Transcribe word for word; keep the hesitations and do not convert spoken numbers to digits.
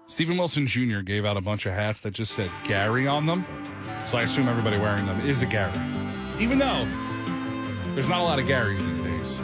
Stephen Wilson Junior gave out a bunch of hats that just said Gary on them. So I assume everybody wearing them is a Gary. Even though there's not a lot of Garys these days.